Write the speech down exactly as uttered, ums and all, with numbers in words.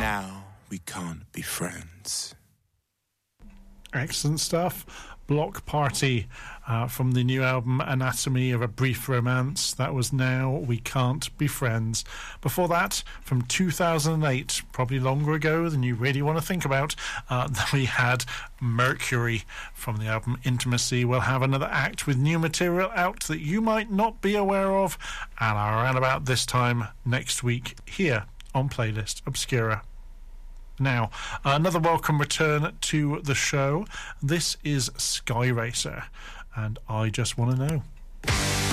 now we can't be friends. Excellent stuff. Block Party uh, from the new album Anatomy of a Brief Romance. That was Now We Can't Be Friends. Before that, from two thousand eight, probably longer ago than you really want to think about, uh, we had Mercury from the album Intimacy. We'll have another act with new material out that you might not be aware of, and around about this time next week here on Playlist Obscura. Now, another welcome return to the show. This is Sky Racer, and I Just Want to Know.